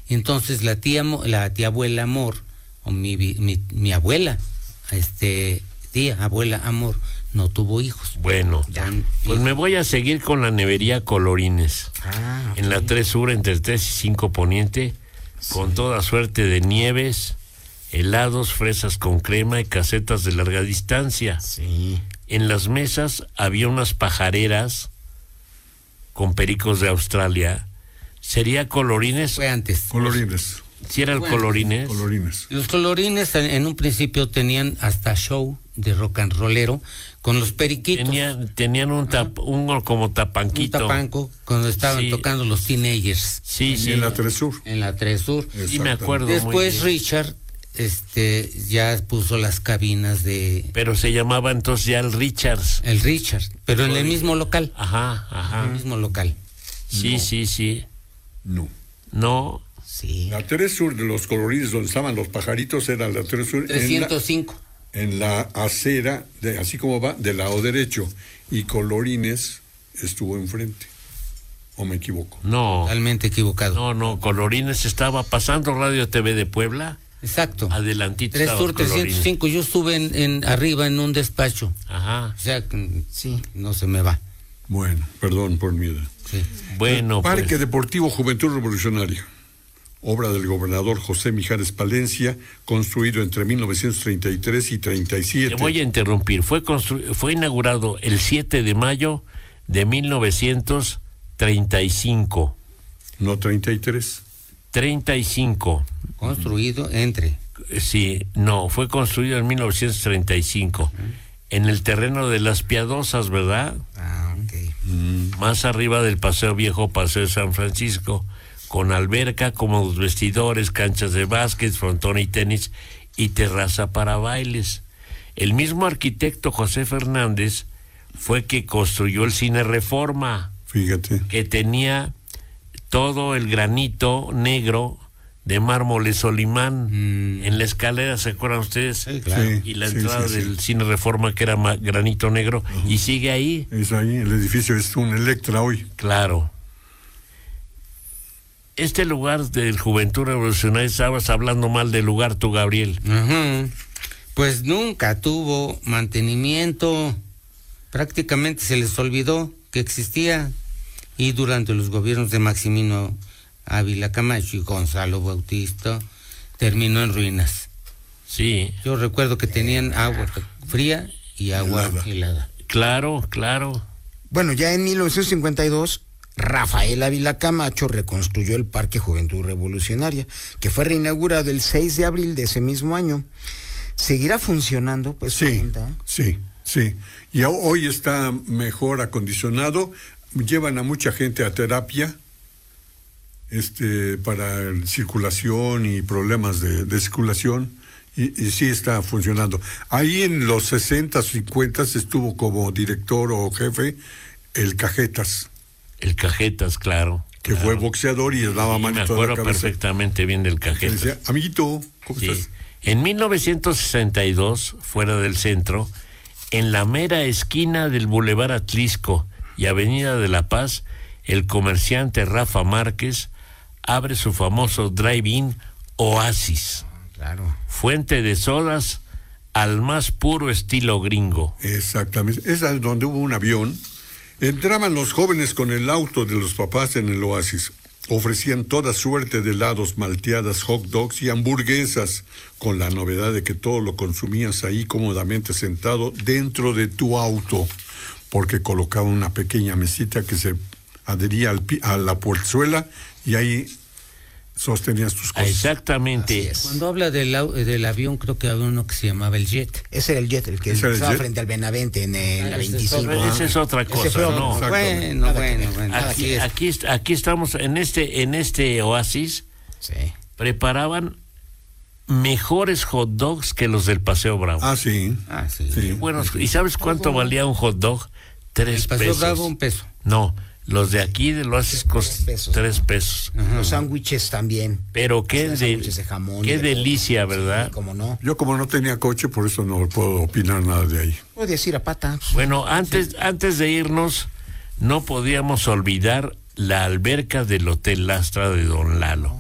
Entonces la tía abuela Amor, o mi abuela, abuela Amor, no tuvo hijos. Bueno, pues me voy a seguir con la nevería Colorines. Okay. En la 3 Sur, entre 3 y 5 Poniente, con toda suerte de nieves, helados, fresas con crema y casetas de larga distancia. Sí. En las mesas había unas pajareras con pericos de Australia. ¿Sería Colorines? Fue antes. Colorines. ¿Sí era el Colorines? Colorines. Los Colorines en un principio tenían hasta show de rock and rollero con los periquitos. Tenían un como tapanquito. Un tapanco cuando estaban tocando los Teenagers. Sí. En la 3 Sur. En la 3 Sur. Sí, me acuerdo. Después Richard ya puso las cabinas de... Pero se llamaba entonces ya el Richards. El Richard, pero en el mismo local. Ajá. En el mismo local. Sí. No. Sí. La 3 Sur de los Colorines, donde estaban los pajaritos, era la 3 Sur. 305. En la acera, así como va, del lado derecho. Y Colorines estuvo enfrente. ¿O me equivoco? No. Totalmente equivocado. No. Colorines estaba pasando Radio TV de Puebla. Exacto. Adelantito. 3 Sur 305. Yo estuve arriba en un despacho. Ajá. O sea, sí, no se me va. Bueno, perdón por mi edad. Sí. Bueno, Parque Deportivo Juventud Revolucionaria, obra del gobernador José Mijares Palencia, construido entre 1933 y 37. Te voy a interrumpir. Fue inaugurado el 7 de mayo de 1935. No 33. 35. Construido entre. Sí, no, fue construido en 1935. En el terreno de Las Piadosas, ¿verdad? Ok. Más arriba del Paseo Viejo, Paseo de San Francisco, con alberca, cómodos vestidores, canchas de básquet, frontón y tenis y terraza para bailes. El mismo arquitecto José Fernández fue que construyó el Cine Reforma. Fíjate. Que tenía todo el granito negro de mármoles Solimán en la escalera, ¿se acuerdan ustedes? Sí, claro. Sí, Y la entrada del Cine Reforma, que era granito negro, y sigue ahí. Es ahí, el edificio es un Electra hoy. Claro. Este lugar del Juventud Revolucionaria, estabas hablando mal del lugar tú, Gabriel. Pues nunca tuvo mantenimiento, prácticamente se les olvidó que existía, y durante los gobiernos de Maximino Ávila Camacho y Gonzalo Bautista terminó en ruinas. Sí. Yo recuerdo que tenían agua fría y agua helada. Claro. Bueno, ya en 1952, Rafael Ávila Camacho reconstruyó el Parque Juventud Revolucionaria, que fue reinaugurado el 6 de abril de ese mismo año. ¿Seguirá funcionando? Pues Sí. Y hoy está mejor acondicionado. Llevan a mucha gente a terapia para circulación y problemas de circulación, y sí está funcionando. Ahí en los 60, 50 estuvo como director o jefe el Cajetas. El Cajetas, claro. Que fue boxeador y le daba manito. Me acuerdo perfectamente bien del Cajetas. Decía, amiguito, ¿cómo estás? En 1962, fuera del centro, en la mera esquina del Boulevard Atlisco y Avenida de la Paz, el comerciante Rafa Márquez abre su famoso drive-in Oasis. Claro. Fuente de sodas al más puro estilo gringo. Exactamente. Es donde hubo un avión. Entraban los jóvenes con el auto de los papás en el Oasis. Ofrecían toda suerte de helados, malteadas, hot dogs y hamburguesas, con la novedad de que todo lo consumías ahí cómodamente sentado dentro de tu auto, porque colocaban una pequeña mesita que se adhería a la portezuela y ahí sostenías tus cosas. Exactamente. Cuando habla del avión, creo que había uno que se llamaba el Jet. Ese era el Jet, el que estaba frente al Benavente en la 25. Esa es otra cosa, ¿no? Bueno. Aquí estamos en este Oasis. Sí. Preparaban mejores hot dogs que los del Paseo Bravo. Sí. Bueno, ¿y sabes cuánto valía un hot dog? 3 pesos. El Paseo Bravo, $1. No, los de aquí de Oasis costan 3 pesos. Los sándwiches también. Pero qué sándwiches de jamón. Qué delicia, ¿verdad? Sí, cómo no. Yo como no tenía coche, por eso no puedo opinar nada de ahí. Puedes ir a pata. Bueno, antes de irnos, no podíamos olvidar la alberca del Hotel Lastra de Don Lalo.